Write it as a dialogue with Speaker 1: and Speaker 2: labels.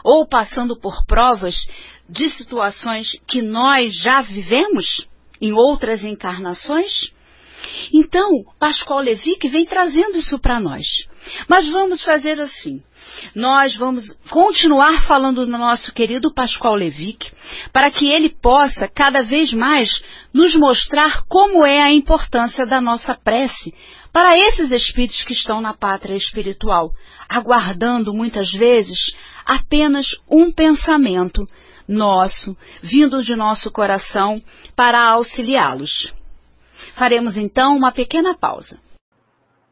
Speaker 1: ou passando por provas de situações que nós já vivemos em outras encarnações? Então, Pascoal Levick vem trazendo isso para nós. Mas vamos fazer assim. Nós vamos continuar falando do nosso querido Pascoal Levick para que ele possa cada vez mais nos mostrar como é a importância da nossa prece para esses espíritos que estão na pátria espiritual, aguardando muitas vezes apenas um pensamento nosso, vindo de nosso coração, para auxiliá-los. Faremos então uma pequena pausa.